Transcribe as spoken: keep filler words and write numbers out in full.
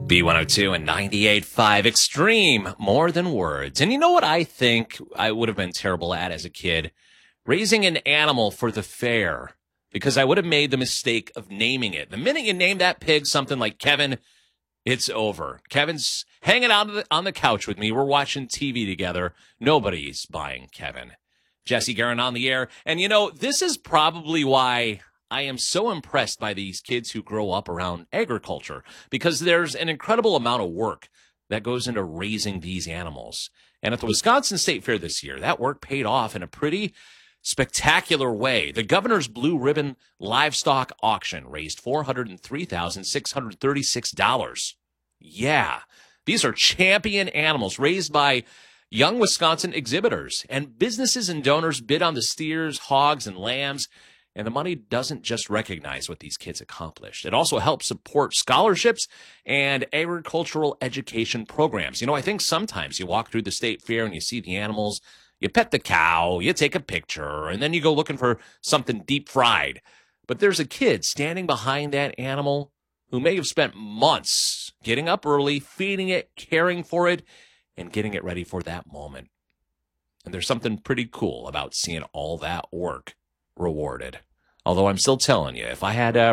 B one oh two and ninety-eight point five Extreme, more than words. And you know what I think I would have been terrible at as a kid? Raising an animal for the fair, because I would have made the mistake of naming it. The minute you name that pig something like Kevin, it's over. Kevin's hanging out on the, on the couch with me. We're watching T V together. Nobody's buying Kevin. Jesse Guerin on the air. And, you know, this is probably why I am so impressed by these kids who grow up around agriculture, because there's an incredible amount of work that goes into raising these animals. And at the Wisconsin State Fair this year, that work paid off in a pretty spectacular way. The Governor's Blue Ribbon Livestock Auction raised four hundred three thousand six hundred thirty-six dollars. Yeah, these are champion animals raised by young Wisconsin exhibitors, and businesses and donors bid on the steers, hogs, and lambs. And the money doesn't just recognize what these kids accomplished. It also helps support scholarships and agricultural education programs. You know, I think sometimes you walk through the state fair and you see the animals, you pet the cow, you take a picture, and then you go looking for something deep fried. But there's a kid standing behind that animal who may have spent months getting up early, feeding it, caring for it, and getting it ready for that moment. And there's something pretty cool about seeing all that work rewarded. Although I'm still telling you, if I had uh,